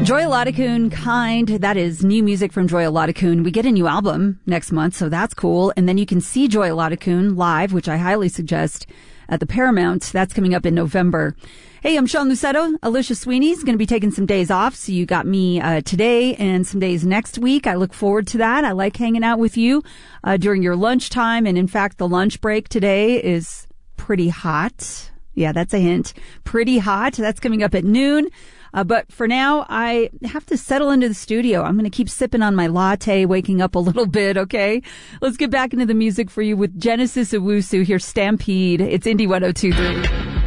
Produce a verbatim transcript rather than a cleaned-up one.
Joy Oladequun, Kind. That is new music from Joy Oladequun. We get a new album next month, so that's cool. And then you can see Joy Oladequun live, which I highly suggest, at the Paramount. That's coming up in November. Hey, I'm Sean Lucetto. Alicia Sweeney's going to be taking some days off, so you got me uh, today and some days next week. I look forward to that. I like hanging out with you uh, during your lunchtime, and in fact, the lunch break today is pretty hot. Yeah, that's a hint. Pretty hot. That's coming up at noon. Uh, but for now, I have to settle into the studio. I'm going to keep sipping on my latte, waking up a little bit, okay? Let's get back into the music for you with Genesis Owusu. Here's Stampede. It's Indie one oh two point three.